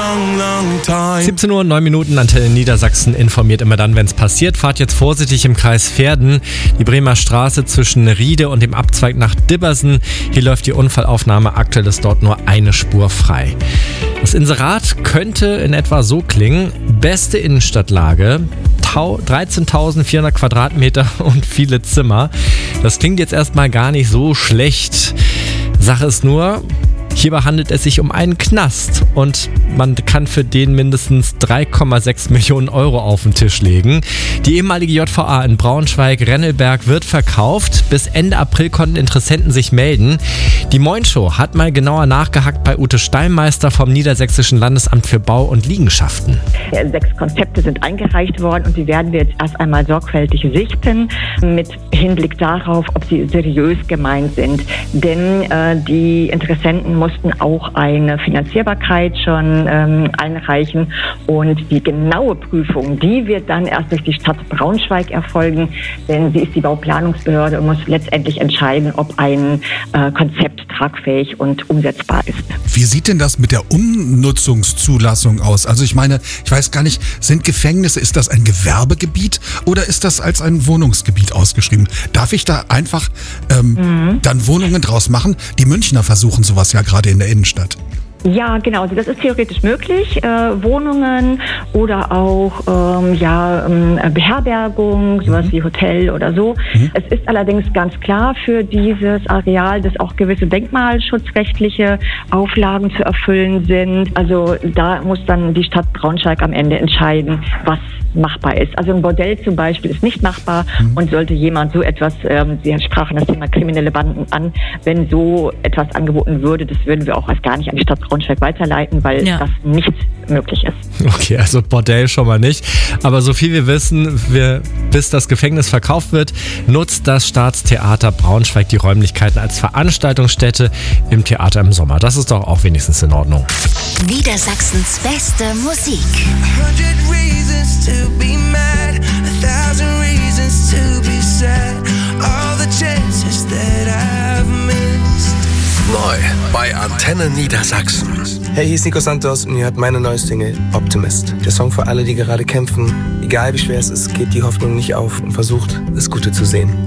17 Uhr, 9 Minuten, Antenne Niedersachsen informiert immer dann, wenn es passiert. Fahrt jetzt vorsichtig im Kreis Verden, die Bremer Straße zwischen Riede und dem Abzweig nach Dibbersen. Hier läuft die Unfallaufnahme, aktuell ist dort nur eine Spur frei. Das Inserat könnte in etwa so klingen: beste Innenstadtlage, 13.400 Quadratmeter und viele Zimmer. Das klingt jetzt erstmal gar nicht so schlecht. Sache ist nur, hierbei handelt es sich um einen Knast und man kann für den mindestens 3,6 Millionen Euro auf den Tisch legen. Die ehemalige JVA in Braunschweig-Rennelberg wird verkauft. Bis Ende April konnten Interessenten sich melden. Die Moin-Show hat mal genauer nachgehakt bei Ute Steinmeister vom Niedersächsischen Landesamt für Bau und Liegenschaften. 6 Konzepte sind eingereicht worden und die werden wir jetzt erst einmal sorgfältig sichten, mit Hinblick darauf, ob sie seriös gemeint sind. Denn die Interessenten mussten auch eine Finanzierbarkeit schon einreichen und die genaue Prüfung, die wird dann erst durch die Stadt Braunschweig erfolgen, denn sie ist die Bauplanungsbehörde und muss letztendlich entscheiden, ob ein Konzept tragfähig und umsetzbar ist. Wie sieht denn das mit der Umnutzungszulassung aus? Also ich meine, ich weiß gar nicht, sind Gefängnisse, ist das ein Gewerbegebiet oder ist das als ein Wohnungsgebiet ausgeschrieben? Darf ich da einfach dann Wohnungen draus machen? Die Münchner versuchen sowas ja gerade in der Innenstadt. Ja, genau. Also das ist theoretisch möglich. Wohnungen oder auch Beherbergung, sowas wie Hotel oder so. Es ist allerdings ganz klar für dieses Areal, dass auch gewisse denkmalschutzrechtliche Auflagen zu erfüllen sind. Also da muss dann die Stadt Braunschweig am Ende entscheiden, was machbar ist. Also ein Bordell zum Beispiel ist nicht machbar und sollte jemand so etwas, Sie sprachen das Thema kriminelle Banden an, wenn so etwas angeboten würde, das würden wir auch als gar nicht an die Stadt Braunschweig weiterleiten, weil das nicht möglich ist. Okay, also Bordell schon mal nicht. Aber so viel wir wissen, bis das Gefängnis verkauft wird, nutzt das Staatstheater Braunschweig die Räumlichkeiten als Veranstaltungsstätte im Theater im Sommer. Das ist doch auch wenigstens in Ordnung. Niedersachsens beste Musik. 100 reasons to be mad, 1,000 reasons to be sad, all the chances that I've missed. Neu bei Antenne Niedersachsen. Hey, hier ist Nico Santos und ihr hört meine neue Single Optimist. Der Song für alle, die gerade kämpfen. Egal wie schwer es ist, gebt die Hoffnung nicht auf und versucht, das Gute zu sehen.